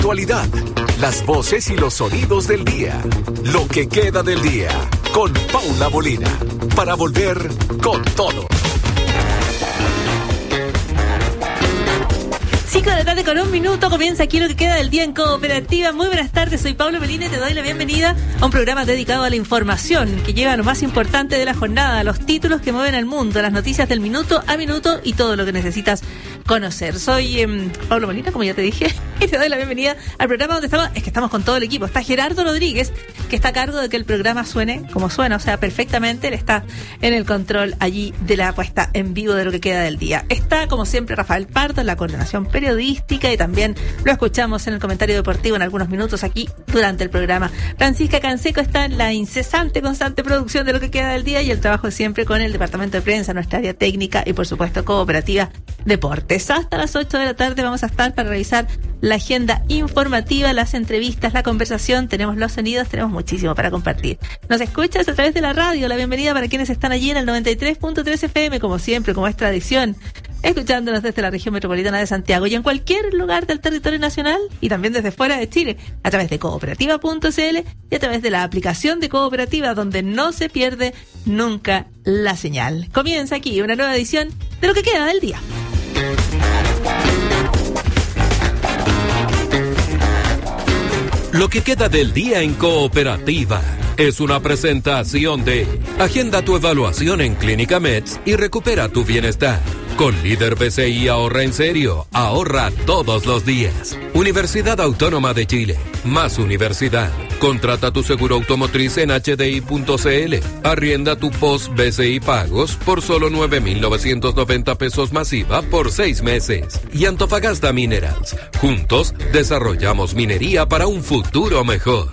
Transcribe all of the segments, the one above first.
actualidad, las voces y los sonidos del día. Lo que queda del día, con Paula Molina, para volver con todo. 5 de la tarde con 1 minuto, comienza aquí lo que queda del día en Cooperativa. Muy buenas tardes, soy Paula Molina y te doy la bienvenida a un programa dedicado a la información que lleva lo más importante de la jornada, los títulos que mueven al mundo, las noticias del minuto a minuto y todo lo que necesitas conocer. Soy Paula Molina, como ya te dije, y te doy la bienvenida al programa donde estamos con todo el equipo. Está Gerardo Rodríguez, que está a cargo de que el programa suene como suena, o sea, perfectamente. Él está en el control allí de la puesta en vivo de lo que queda del día. Está, como siempre, Rafael Pardo en la coordinación periodística y también lo escuchamos en el comentario deportivo en algunos minutos aquí durante el programa. Francisca Canseco está en la incesante, constante producción de lo que queda del día y el trabajo de siempre con el departamento de prensa, nuestra área técnica y, por supuesto, Cooperativa Deportes. Hasta las 8 de la tarde vamos a estar para revisar la agenda informativa, las entrevistas, la conversación. Tenemos los sonidos, tenemos muchísimo para compartir. Nos escuchas a través de la radio. La bienvenida para quienes están allí en el 93.3 FM, como siempre, como es tradición, escuchándonos desde la región metropolitana de Santiago y en cualquier lugar del territorio nacional y también desde fuera de Chile, a través de cooperativa.cl y a través de la aplicación de Cooperativa, donde no se pierde nunca la señal. Comienza aquí una nueva edición de lo que queda del día. Lo que queda del día en Cooperativa es una presentación de Agenda tu evaluación en Clínica Meds y recupera tu bienestar. Con Líder BCI ahorra en serio, ahorra todos los días. Universidad Autónoma de Chile, más universidad. Contrata tu seguro automotriz en hdi.cl. Arrienda tu post BCI Pagos por solo 9.990 pesos masiva por 6 meses. Y Antofagasta Minerals. Juntos desarrollamos minería para un futuro mejor.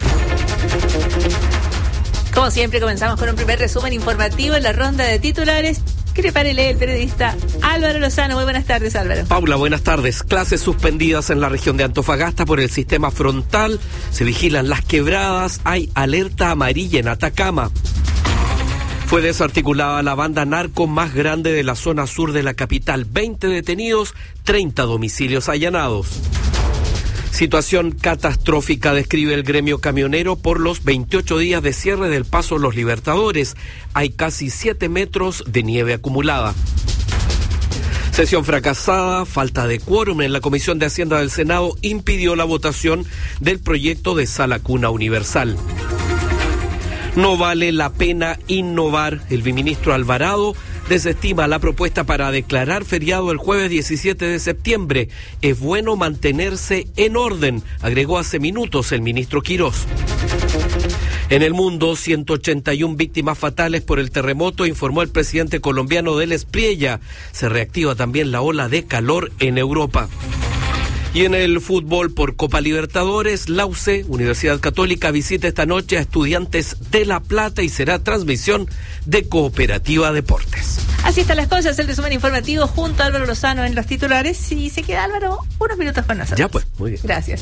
Como siempre, comenzamos con un primer resumen informativo en la ronda de titulares que prepárele el periodista Álvaro Lozano. Muy buenas tardes, Álvaro. Paula, buenas tardes. Clases suspendidas en la región de Antofagasta por el sistema frontal. Se vigilan las quebradas. Hay alerta amarilla en Atacama. Fue desarticulada la banda narco más grande de la zona sur de la capital. 20 detenidos, 30 domicilios allanados. Situación catastrófica describe el gremio camionero por los 28 días de cierre del Paso Los Libertadores. Hay casi 7 metros de nieve acumulada. Sesión fracasada, falta de quórum en la Comisión de Hacienda del Senado impidió la votación del proyecto de sala cuna universal. No vale la pena innovar. El viceministro Alvarado desestima la propuesta para declarar feriado el jueves 17 de septiembre. Es bueno mantenerse en orden, agregó hace minutos el ministro Quirós. En el mundo, 181 víctimas fatales por el terremoto, informó el presidente colombiano Del Espriella. Se reactiva también la ola de calor en Europa. Y en el fútbol por Copa Libertadores, la UC, Universidad Católica, visita esta noche a Estudiantes de La Plata y será transmisión de Cooperativa Deportes. Así están las cosas, el resumen informativo junto a Álvaro Lozano en los titulares. Y se queda Álvaro unos minutos con nosotros. Ya pues, muy bien. Gracias.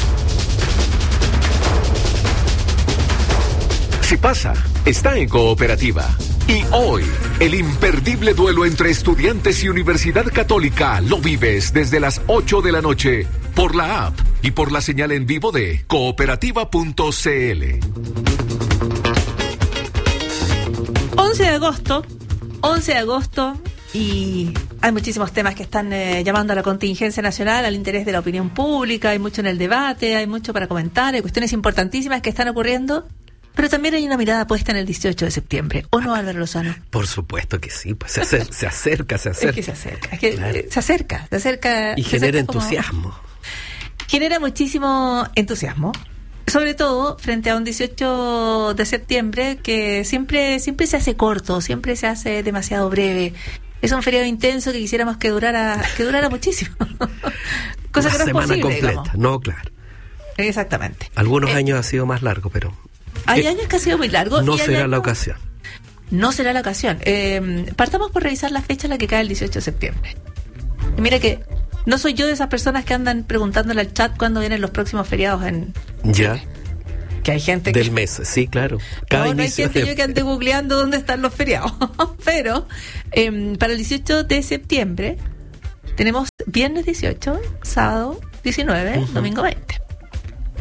Si pasa, está en Cooperativa. Y hoy, el imperdible duelo entre Estudiantes y Universidad Católica lo vives desde las 8 de la noche por la app y por la señal en vivo de cooperativa.cl. 11 de agosto y hay muchísimos temas que están llamando a la contingencia nacional, al interés de la opinión pública, hay mucho en el debate, hay mucho para comentar, hay cuestiones importantísimas que están ocurriendo. Pero también hay una mirada puesta en el 18 de septiembre. ¿O no, Álvaro Lozano? Por supuesto que sí, pues se acerca. Es que se acerca. Es que claro. se acerca. Y genera entusiasmo. Genera muchísimo entusiasmo. Sobre todo frente a un 18 de septiembre que siempre se hace corto, siempre se hace demasiado breve. Es un feriado intenso que quisiéramos que durara muchísimo. Cosa que no es semana posible, completa, digamos. No, claro. Exactamente. Algunos años ha sido más largo, pero... Hay años que ha sido muy largo. No y será años... la ocasión. No será la ocasión. Partamos por revisar la fecha en la que cae el 18 de septiembre. Y mira que no soy yo de esas personas que andan preguntándole al chat cuándo vienen los próximos feriados en... Ya. Que hay gente del mes, sí, claro. No hay gente yo que ande googleando dónde están los feriados. Pero para el 18 de septiembre tenemos viernes 18, sábado 19, domingo 20.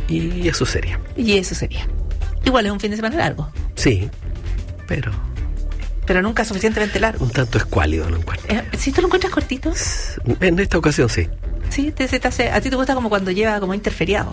Y eso sería. Igual es un fin de semana largo. Sí, pero nunca suficientemente largo. Un tanto escuálido lo encuentro. ¿Sí tú lo encuentras cortito? En esta ocasión sí. Sí, a ti te gusta como cuando lleva como interferiado.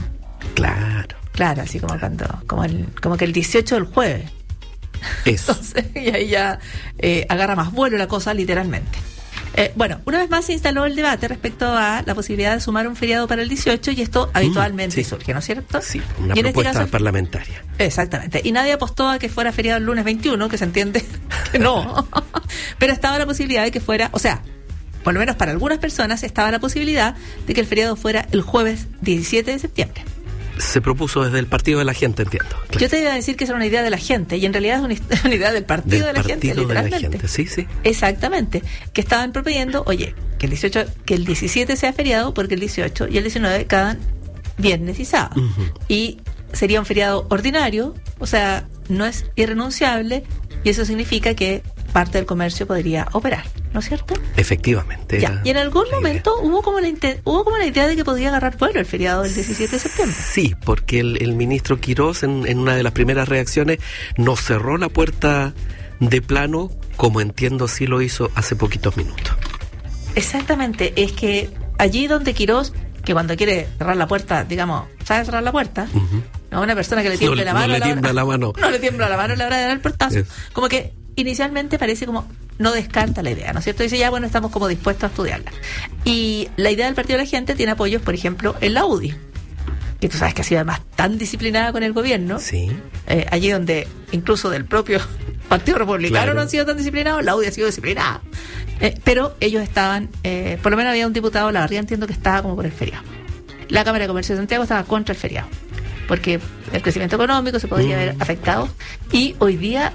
Claro, así como como que el 18 del jueves. Eso. Entonces, y ahí ya agarra más vuelo la cosa, literalmente. Bueno, una vez más se instaló el debate respecto a la posibilidad de sumar un feriado para el 18 y esto habitualmente surge, ¿no es cierto? Sí, una y en propuesta este caso, parlamentaria. Exactamente. Y nadie apostó a que fuera feriado el lunes 21, que se entiende que no. Pero estaba la posibilidad de que fuera, o sea, por lo menos para algunas personas estaba la posibilidad de que el feriado fuera el jueves 17 de septiembre. Se propuso desde el Partido de la Gente, entiendo. Claro. Yo te iba a decir que es una idea de la gente y en realidad es una idea del Partido de la Gente, literalmente. Sí. Exactamente. Que estaban proponiendo, oye, que el 17 sea feriado porque el 18 y el 19 caen viernes y sábado. Uh-huh. Y sería un feriado ordinario, o sea, no es irrenunciable y eso significa que parte del comercio podría operar, ¿no es cierto? Efectivamente. Ya. Y en algún momento hubo como la idea de que podía agarrar vuelo el feriado del 17 de septiembre. Sí, porque el ministro Quirós en una de las primeras reacciones nos cerró la puerta de plano, como entiendo sí lo hizo hace poquitos minutos. Exactamente, es que allí donde Quirós, que cuando quiere cerrar la puerta, digamos, ¿sabe cerrar la puerta? Uh-huh. A una persona que le tiemble la mano. No le tiembla la mano. No le tiembla la mano a la hora de dar el portazo. Como que inicialmente parece como no descarta la idea, ¿no es cierto? Dice, ya bueno, estamos como dispuestos a estudiarla. Y la idea del Partido de la Gente tiene apoyos, por ejemplo, en la UDI, que tú sabes que ha sido además tan disciplinada con el gobierno. Sí. Allí donde incluso del propio Partido Republicano no han sido tan disciplinados, la UDI ha sido disciplinada. Pero ellos estaban, por lo menos había un diputado, la verdad entiendo que estaba como por el feriado. La Cámara de Comercio de Santiago estaba contra el feriado, porque el crecimiento económico se podría ver afectado. Y hoy día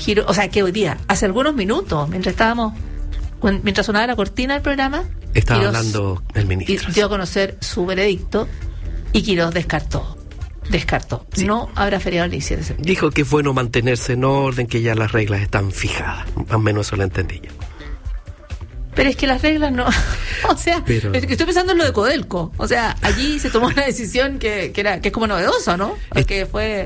hace algunos minutos, mientras sonaba la cortina del programa, estaba Quirós hablando el ministro. Dio a conocer su veredicto y Quirós descartó. Sí. No habrá feriado el 17 de septiembre. Dijo que es bueno mantenerse en orden, que ya las reglas están fijadas. Más o menos eso lo entendí yo. Pero es que las reglas no... O sea, estoy pensando en lo de Codelco. O sea, allí se tomó una decisión que es como novedosa, ¿no? Que fue...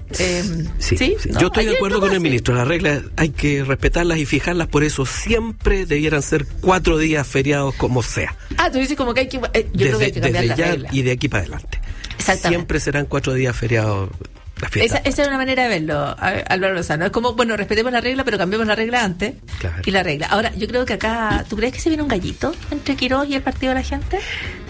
Sí. ¿no? Yo estoy de acuerdo con el ministro. Las reglas hay que respetarlas y fijarlas, por eso siempre debieran ser 4 días feriados como sea. Tú dices como que hay que... yo creo que hay que cambiar las reglas. Y de aquí para adelante. Exactamente. Siempre serán 4 días feriados. Esa es una manera de verlo, Álvaro Lozano. Es como, bueno, respetemos la regla, pero cambiemos la regla antes. Claro. Y la regla. Ahora, yo creo que acá... ¿Tú crees que se viene un gallito entre Quirós y el Partido de la Gente?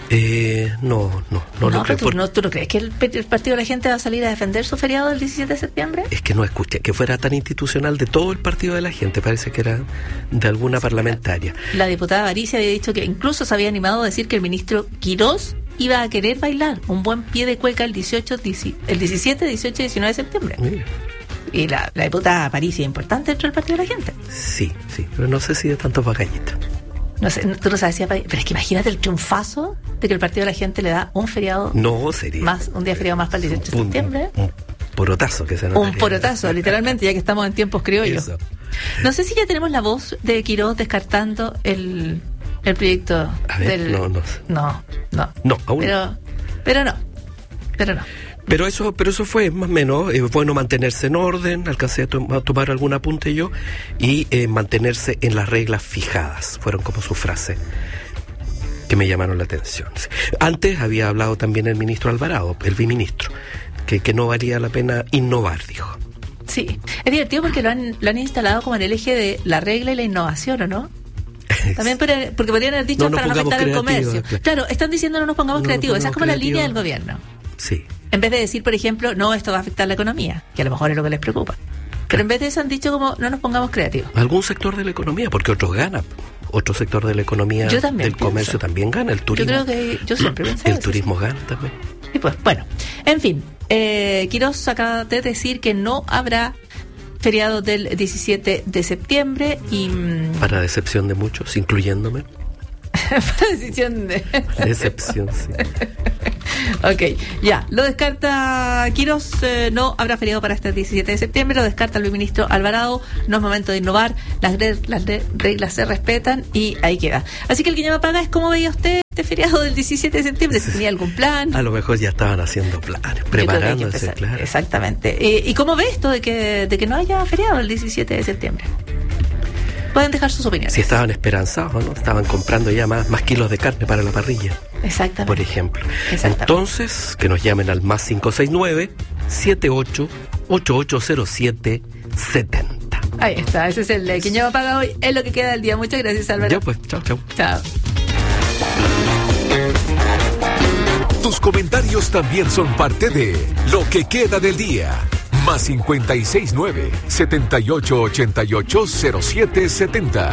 No lo creo. ¿Tú no crees que el Partido de la Gente va a salir a defender su feriado del 17 de septiembre? Es que no escuché que fuera tan institucional de todo el Partido de la Gente. Parece que era de alguna parlamentaria. La diputada Baricia había dicho que incluso se había animado a decir que el ministro Quirós iba a querer bailar un buen pie de cueca el 17, 18 y 19 de septiembre. Mira. Y la diputada Baricia es importante dentro del Partido de la Gente. Sí, pero no sé si de tantos bagallitos. No sé, tú no sabes, pero es que imagínate el triunfazo de que el Partido de la Gente le da un feriado sería más, un día feriado más para el 18 de septiembre. Un porotazo que se notaría. Un porotazo, literalmente, ya que estamos en tiempos criollos. Eso. No sé si ya tenemos la voz de Quirós descartando el proyecto. A ver, No, aún pero no. Pero eso fue más o menos, bueno mantenerse en orden, alcancé a tomar algún apunte yo, y mantenerse en las reglas fijadas, fueron como su frase que me llamaron la atención. Antes había hablado también el ministro Alvarado, el biministro, que no valía la pena innovar, dijo. Sí, es divertido porque lo han instalado como en el eje de la regla y la innovación, ¿o no? También porque podrían haber dicho para no afectar el comercio. Claro, están diciendo no nos pongamos creativos, esa es como la línea del gobierno. Sí. En vez de decir, por ejemplo, no, esto va a afectar la economía, que a lo mejor es lo que les preocupa. Pero en vez de eso han dicho como, no nos pongamos creativos. Algún sector de la economía, porque otros ganan. Otro sector de la economía, del comercio también gana. El turismo. Yo siempre pensé el turismo gana también. Y pues, bueno, en fin, Quirós acaba de decir que no habrá feriado del 17 de septiembre y... Para decepción de muchos, incluyéndome. Para decepción, sí. Ok, ya, lo descarta Quirós, no habrá feriado para este 17 de septiembre, lo descarta el ministro Alvarado, no es momento de innovar, las reglas se respetan y ahí queda. Así que el que llama paga es como veía usted. este feriado del 17 de septiembre? ¿Si tenía algún plan? A lo mejor ya estaban haciendo planes, preparándose, claro. Exactamente. ¿Y cómo ves esto de que no haya feriado el 17 de septiembre? Pueden dejar sus opiniones. Si estaban esperanzados, ¿no? Estaban comprando ya más kilos de carne para la parrilla. Exactamente. Por ejemplo. Entonces, que nos llamen al más 569-78-8807-70. Ahí está, ese es el que yo paga hoy. Es lo que queda del día. Muchas gracias, Álvaro. Ya pues, chao. Chao. Tus comentarios también son parte de Lo que queda del día. Más 569-7888-0770.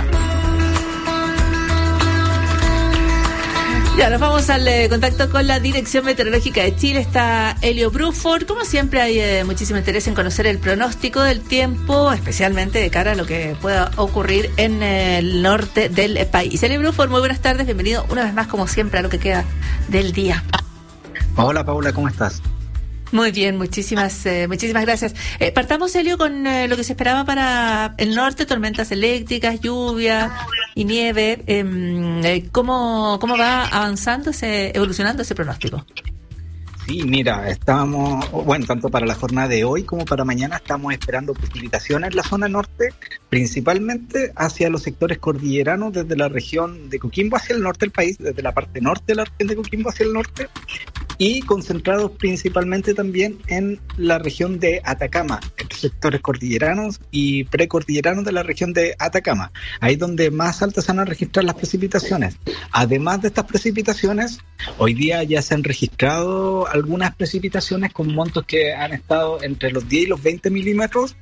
Ya, nos vamos al contacto con la Dirección Meteorológica de Chile. Está Elio Bruford. Como siempre, hay muchísimo interés en conocer el pronóstico del tiempo, especialmente de cara a lo que pueda ocurrir en el norte del país. Elio Bruford, muy buenas tardes. Bienvenido una vez más, como siempre, a lo que queda del día. Hola, Paula, ¿cómo estás? Muy bien, muchísimas gracias. Partamos, Elio, con lo que se esperaba para el norte: tormentas eléctricas, lluvia y nieve. ¿Cómo va evolucionando ese pronóstico? Sí, mira, tanto para la jornada de hoy como para mañana estamos esperando precipitaciones en la zona norte, principalmente hacia los sectores cordilleranos, desde la región de Coquimbo hacia el norte del país, desde la parte norte de la región de Coquimbo hacia el norte, y concentrados principalmente también en la región de Atacama, entre sectores cordilleranos y precordilleranos de la región de Atacama. Ahí donde más altas van a registrar las precipitaciones. Además de estas precipitaciones, hoy día ya se han registrado algunas precipitaciones con montos que han estado entre los 10 y los 20 milímetros,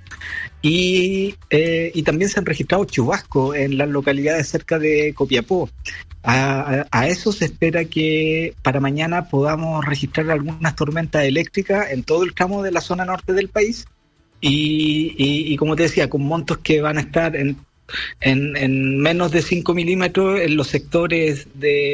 y también se han registrado chubascos en las localidades cerca de Copiapó. A eso se espera que para mañana podamos registrar algunas tormentas eléctricas en todo el tramo de la zona norte del país, y como te decía, con montos que van a estar en menos de 5 milímetros en los sectores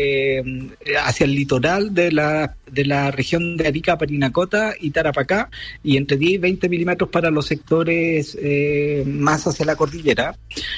hacia el litoral de la región de Arica, Parinacota y Tarapacá, y entre 10 y 20 milímetros para los sectores más hacia la cordillera,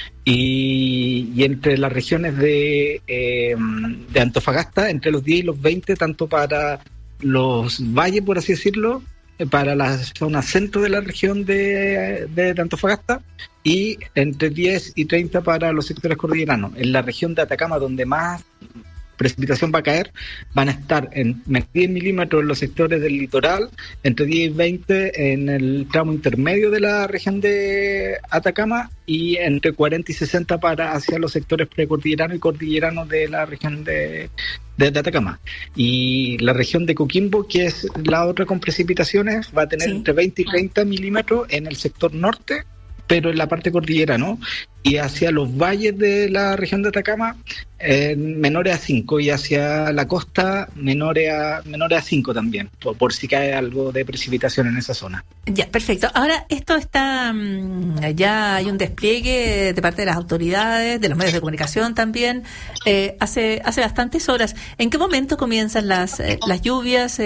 y entre las regiones de Antofagasta entre los 10 y los 20, tanto para los valles, por así decirlo, para la zona centro de la región de Antofagasta, y entre 10 y 30 para los sectores cordilleranos. En la región de Atacama, donde más precipitación va a caer, van a estar en 10 milímetros en los sectores del litoral, entre 10 y 20 en el tramo intermedio de la región de Atacama, y entre 40 y 60 para hacia los sectores precordilleranos y cordilleranos de la región de Atacama. Y la región de Coquimbo, que es la otra con precipitaciones, va a tener entre 20 y 30 milímetros en el sector norte, pero en la parte cordillera, ¿no? Y hacia los valles de la región de Atacama, menores a 5, y hacia la costa, menores a 5 también, por si cae algo de precipitación en esa zona. Ya, perfecto. Ahora, esto está, ya hay un despliegue de parte de las autoridades, de los medios de comunicación también, hace bastantes horas. ¿En qué momento comienzan las lluvias?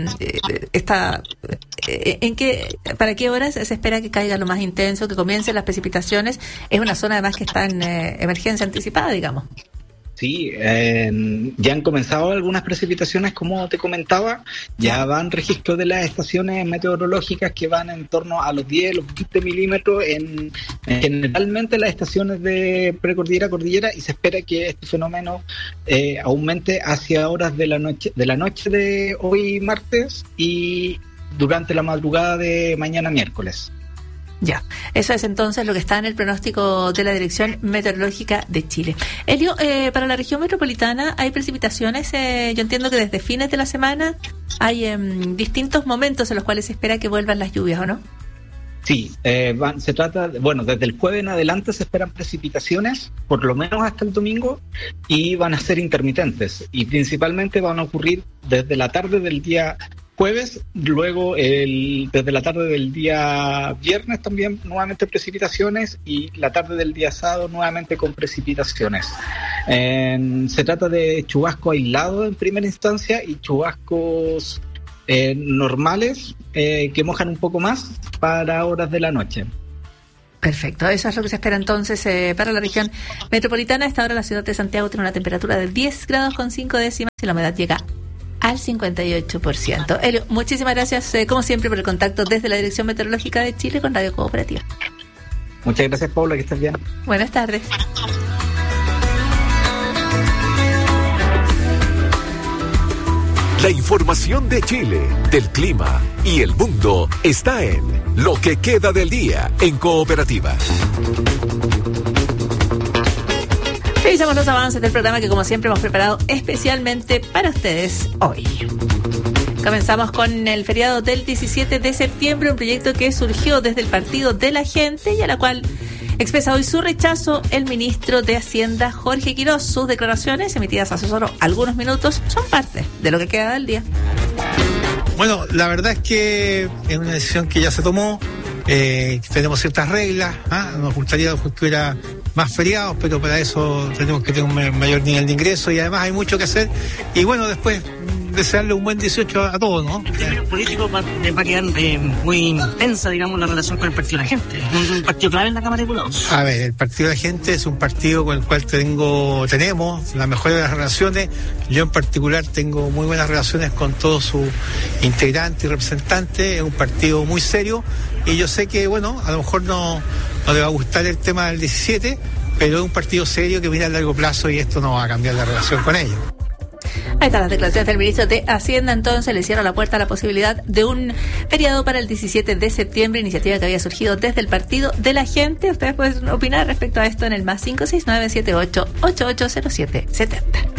¿Para qué horas se espera que caiga lo más intenso, que comiencen las precipitaciones? Es una zona además que está en emergencia anticipada, digamos. Sí, ya han comenzado algunas precipitaciones, como te comentaba. Ya van registro de las estaciones meteorológicas que van en torno a los 10, los 20 milímetros en generalmente las estaciones de precordillera, cordillera, y se espera que este fenómeno aumente hacia horas de la noche de hoy martes y durante la madrugada de mañana miércoles. Ya, eso es entonces lo que está en el pronóstico de la Dirección Meteorológica de Chile. Elio, para la región metropolitana hay precipitaciones, yo entiendo que desde fines de la semana hay distintos momentos en los cuales se espera que vuelvan las lluvias, ¿o no? Sí, se trata, desde el jueves en adelante se esperan precipitaciones, por lo menos hasta el domingo, y van a ser intermitentes, y principalmente van a ocurrir desde la tarde del día jueves, luego desde la tarde del día viernes también nuevamente precipitaciones, y la tarde del día sábado nuevamente con precipitaciones. Se trata de chubascos aislados en primera instancia y chubascos normales que mojan un poco más para horas de la noche. Perfecto, eso es lo que se espera entonces para la región metropolitana. A esta hora la ciudad de Santiago tiene una temperatura de 10 grados con 5 décimas y la humedad llega al 58%. Elio, muchísimas gracias, como siempre, por el contacto desde la Dirección Meteorológica de Chile con Radio Cooperativa. Muchas gracias, Paula, que estés bien. Buenas tardes. La información de Chile, del clima y el mundo está en Lo que queda del día en Cooperativa. Revisamos los avances del programa que, como siempre, hemos preparado especialmente para ustedes hoy. Comenzamos con el feriado del 17 de septiembre, un proyecto que surgió desde el Partido de la Gente y a la cual expresa hoy su rechazo el ministro de Hacienda, Jorge Quiroz. Sus declaraciones, emitidas hace solo algunos minutos, son parte de lo que queda del día. Bueno, la verdad es que es una decisión que ya se tomó. Tenemos ciertas reglas. Nos gustaría que hubiera más feriados, pero para eso tenemos que tener un mayor nivel de ingreso y además hay mucho que hacer. Y bueno, después desearle un buen 18 a todos, ¿no? En términos políticos va a quedar muy intensa, digamos, la relación con el Partido de la Gente. Un partido clave en la Cámara de Diputados. A ver, el Partido de la Gente es un partido con el cual tenemos la mejor de las relaciones. Yo en particular tengo muy buenas relaciones con todos sus integrantes y representantes. Es un partido muy serio y yo sé que, bueno, a lo mejor no le va a gustar el tema del 17, pero es un partido serio que mira a largo plazo y esto no va a cambiar la relación con ellos. Ahí están las declaraciones del ministro de Hacienda. Entonces le cierra la puerta a la posibilidad de un feriado para el 17 de septiembre, iniciativa que había surgido desde el Partido de la Gente. Ustedes pueden opinar respecto a esto en el más 569-78-880770.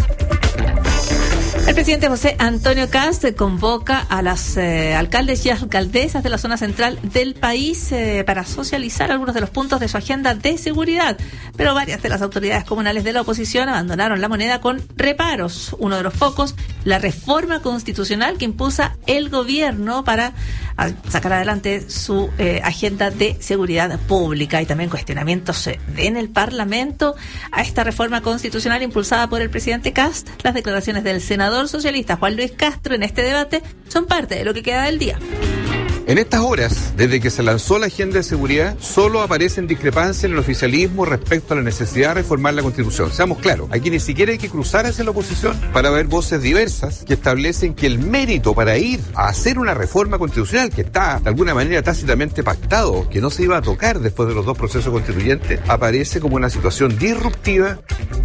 El presidente José Antonio Kast convoca a las alcaldes y alcaldesas de la zona central del país para socializar algunos de los puntos de su agenda de seguridad. Pero varias de las autoridades comunales de la oposición abandonaron la moneda con reparos. Uno de los focos, la reforma constitucional que impulsa el gobierno para sacar adelante su agenda de seguridad pública, y también cuestionamientos en el Parlamento a esta reforma constitucional impulsada por el presidente Kast. Las declaraciones del senador socialista Juan Luis Castro en este debate son parte de lo que queda del día. En estas horas, desde que se lanzó la agenda de seguridad, solo aparecen discrepancias en el oficialismo respecto a la necesidad de reformar la Constitución. Seamos claros, aquí ni siquiera hay que cruzar hacia la oposición para ver voces diversas que establecen que el mérito para ir a hacer una reforma constitucional que está de alguna manera tácitamente pactado, que no se iba a tocar después de los dos procesos constituyentes, aparece como una situación disruptiva.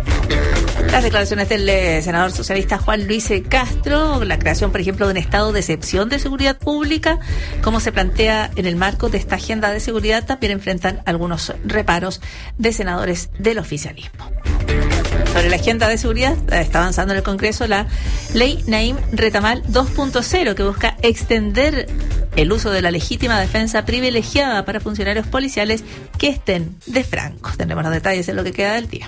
Las declaraciones del senador socialista Juan Luis Castro, la creación, por ejemplo, de un estado de excepción de seguridad pública, como se plantea en el marco de esta agenda de seguridad, también enfrentan algunos reparos de senadores del oficialismo. Sobre la agenda de seguridad, está avanzando en el Congreso la ley Naim Retamal 2.0, que busca extender el uso de la legítima defensa privilegiada para funcionarios policiales que estén de francos. Tendremos los detalles en lo que queda del día.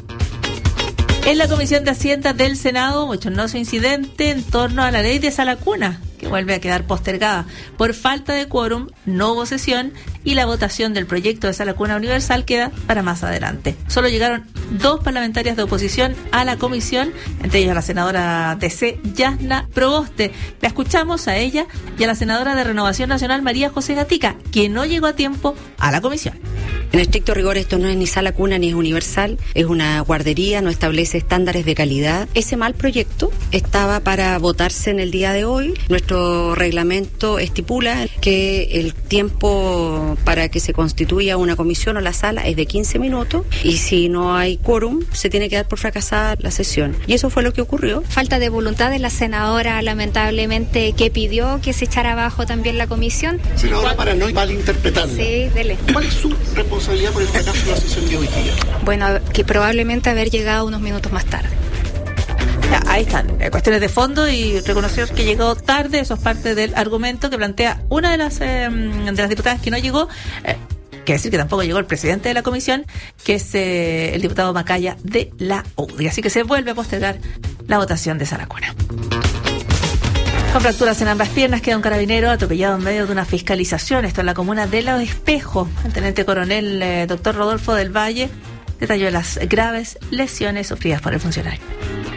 En la Comisión de Hacienda del Senado, bochornoso incidente en torno a la ley de Sala Cuna, que vuelve a quedar postergada por falta de quórum, no hubo sesión y la votación del proyecto de Sala Cuna Universal queda para más adelante. Solo llegaron 2 parlamentarias de oposición a la comisión, entre ellas la senadora DC, Yasna Proboste. La escuchamos a ella y a la senadora de Renovación Nacional, María José Gatica, que no llegó a tiempo a la comisión. En estricto rigor, esto no es ni Sala Cuna ni es universal, es una guardería, no establece estándares de calidad. Ese mal proyecto estaba para votarse en el día de hoy. Nuestro reglamento estipula que el tiempo para que se constituya una comisión o la sala es de 15 minutos y si no hay quórum se tiene que dar por fracasada la sesión. Y eso fue lo que ocurrió. Falta de voluntad de la senadora, lamentablemente, que pidió que se echara abajo también la comisión. Senadora, para no malinterpretarla. Sí, dele. ¿Cuál es su responsabilidad por el fracaso de la sesión de hoy día? Bueno, que probablemente haber llegado unos minutos más tarde. Ya, ahí están, cuestiones de fondo y reconocer que llegó tarde. Eso es parte del argumento que plantea una de las diputadas que no llegó. Quiere decir que tampoco llegó el presidente de la comisión, que es el diputado Macaya de la UDI. Así que se vuelve a postergar la votación de Sala Cuna. Con fracturas en ambas piernas queda un carabinero atropellado en medio de una fiscalización. Esto en la comuna de Los Espejos. El teniente coronel doctor Rodolfo del Valle detalló las graves lesiones sufridas por el funcionario.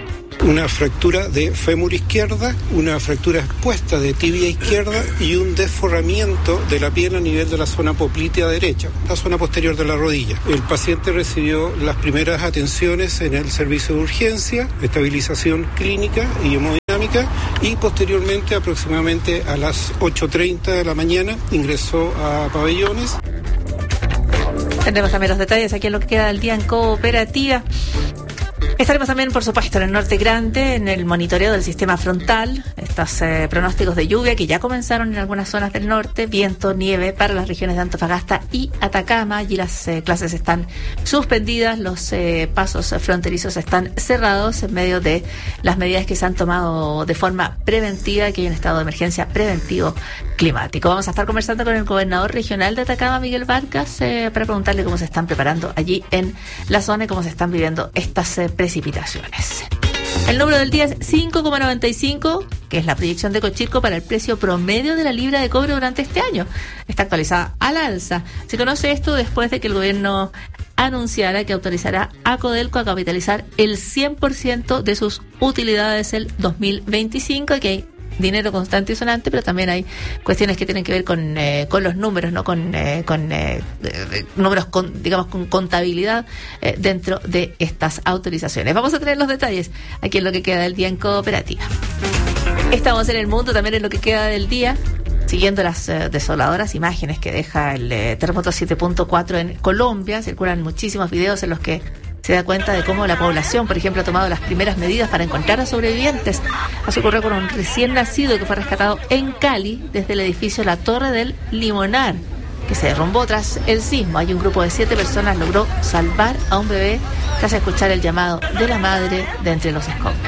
una fractura de fémur izquierda, una fractura expuesta de tibia izquierda y un desforramiento de la piel a nivel de la zona poplitea derecha, la zona posterior de la rodilla. El paciente recibió las primeras atenciones en el servicio de urgencia, estabilización clínica y hemodinámica, y posteriormente, aproximadamente a las 8:30 de la mañana, ingresó a pabellones. Tendremos también los detalles aquí en lo que queda del día en Cooperativa. Estaremos también, por supuesto, en el Norte Grande, en el monitoreo del sistema frontal, estos pronósticos de lluvia que ya comenzaron en algunas zonas del norte, viento, nieve para las regiones de Antofagasta y Atacama. Allí las clases están suspendidas, los pasos fronterizos están cerrados en medio de las medidas que se han tomado de forma preventiva, que hay un estado de emergencia preventivo climático. Vamos a estar conversando con el gobernador regional de Atacama, Miguel Vargas, para preguntarle cómo se están preparando allí en la zona y cómo se están viviendo estas precipitaciones. El número del día es 5,95, que es la proyección de Cochilco para el precio promedio de la libra de cobre durante este año. Está actualizada al alza. Se conoce esto después de que el gobierno anunciara que autorizará a Codelco a capitalizar el 100% de sus utilidades el 2025, que hay dinero constante y sonante, pero también hay cuestiones que tienen que ver con los números, ¿no? Con números, digamos, con contabilidad dentro de estas autorizaciones. Vamos a tener los detalles aquí en lo que queda del día en Cooperativa. Estamos en el mundo también en lo que queda del día, siguiendo las desoladoras imágenes que deja el terremoto 7.4 en Colombia. Circulan muchísimos videos en los que se da cuenta de cómo la población, por ejemplo, ha tomado las primeras medidas para encontrar a sobrevivientes. Así ocurrió con un recién nacido que fue rescatado en Cali desde el edificio La Torre del Limonar, que se derrumbó tras el sismo. Hay un grupo de 7 personas logró salvar a un bebé tras escuchar el llamado de la madre de entre los escombros.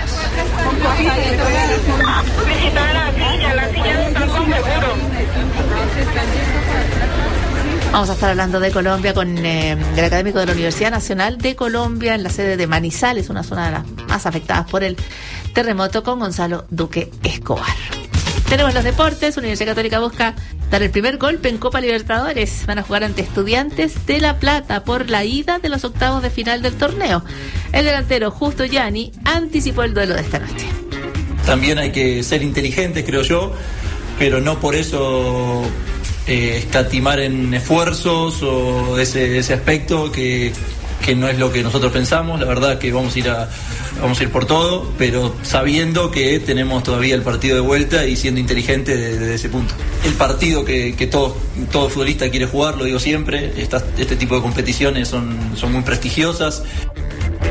Vamos a estar hablando de Colombia con el académico de la Universidad Nacional de Colombia en la sede de Manizales, una zona de las más afectadas por el terremoto, con Gonzalo Duque Escobar. Tenemos los deportes. Universidad Católica busca dar el primer golpe en Copa Libertadores. Van a jugar ante Estudiantes de La Plata por la ida de los octavos de final del torneo. El delantero Justo Gianni anticipó el duelo de esta noche. También hay que ser inteligentes, creo yo, pero no por eso escatimar en esfuerzos o ese aspecto que no es lo que nosotros pensamos. La verdad que vamos a ir por todo, pero sabiendo que tenemos todavía el partido de vuelta y siendo inteligente desde ese punto. El partido que todo futbolista quiere jugar, lo digo siempre, este tipo de competiciones son muy prestigiosas.